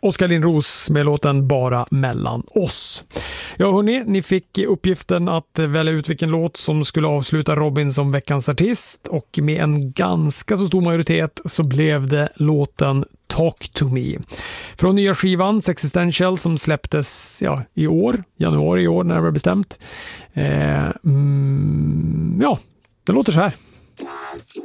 Oskar Lindros med låten Bara mellan oss. Ja hörni, ni fick uppgiften att välja ut vilken låt som skulle avsluta Robin som veckans artist, och med en ganska så stor majoritet så blev det låten Talk to me från nya skivan Sexistential som släpptes i år, januari i år när det var bestämt. Ja, det låter så här.